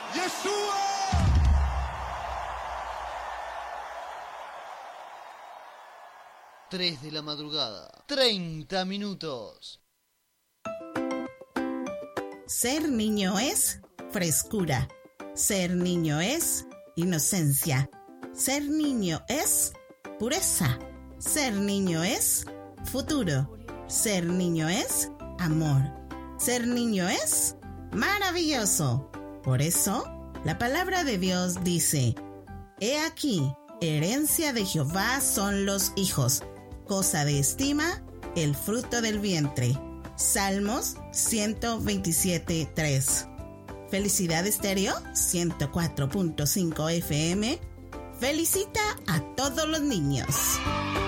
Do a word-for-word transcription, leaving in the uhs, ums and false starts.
tres de la madrugada, treinta minutos. Ser niño es frescura. Ser niño es inocencia. Ser niño es pureza. Ser niño es futuro. Ser niño es amor. Ser niño es maravilloso. Por eso, la palabra de Dios dice: He aquí, herencia de Jehová son los hijos, cosa de estima, el fruto del vientre. Salmos ciento veintisiete, tres. Felicidad Estéreo ciento cuatro punto cinco F M felicita a todos los niños.